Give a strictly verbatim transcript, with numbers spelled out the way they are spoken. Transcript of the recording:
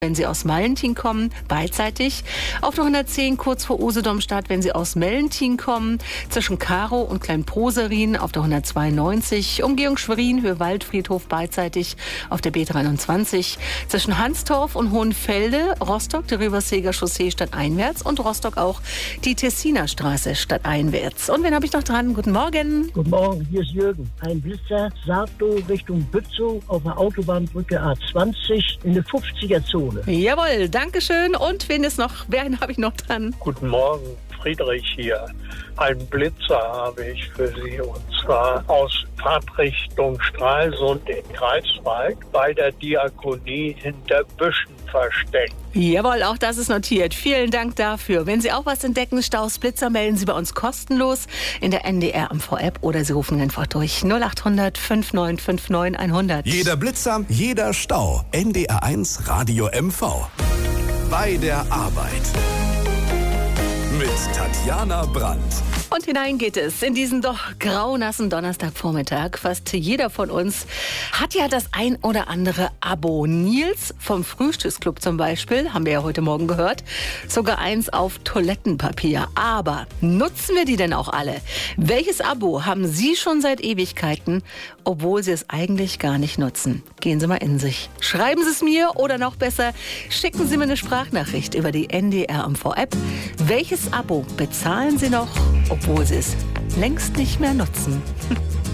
wenn Sie aus Mallentin kommen, beidseitig. Auf der hundertzehn kurz vor Usedomstadt, wenn Sie aus Mellentin kommen. Zwischen Karow und Kleinposerin auf der hundertzweiundneunzig. Umgehung Schwerin, Höhe Waldfriedhof, beidseitig auf der B dreiundzwanzig. Zwischen Hanstorf und Hohenfelde, Rostock, die Rüberseger Chaussee stadteinwärts und Rostock auch die Tessiner Straße stadteinwärts. Und wen habe ich noch dran? Guten Morgen. Guten Morgen, hier ist Jürgen. Ein Blitzer, Sato Richtung Bützow auf der Autobahnbrücke A zwanzig in der fünfziger-Zone. Jawohl, Dankeschön. Und wen ist noch? Wen habe ich noch dran? Guten Morgen, Friedrich hier. Einen Blitzer habe ich für Sie, und zwar aus Fahrtrichtung Stralsund in Greifswald bei der Diakonie hinter Büschen versteckt. Jawohl, auch das ist notiert. Vielen Dank dafür. Wenn Sie auch was entdecken, Staus, Blitzer, melden Sie bei uns kostenlos in der N D R M V-App oder Sie rufen einfach durch null acht hundert fünfundneunzig neunundfünfzig hundert. Jeder Blitzer, jeder Stau. N D R eins Radio M V. Bei der Arbeit. Mit Tatjana Brandt. Und hinein geht es in diesen doch graunassen Donnerstagvormittag. Fast jeder von uns hat ja das ein oder andere Abo. Nils vom Frühstücksclub zum Beispiel, haben wir ja heute Morgen gehört, sogar eins auf Toilettenpapier. Aber nutzen wir die denn auch alle? Welches Abo haben Sie schon seit Ewigkeiten, obwohl Sie es eigentlich gar nicht nutzen? Gehen Sie mal in sich. Schreiben Sie es mir oder noch besser, schicken Sie mir eine Sprachnachricht über die N D R M V-App. Welches Abo bezahlen Sie noch, obwohl Sie es längst nicht mehr nutzen?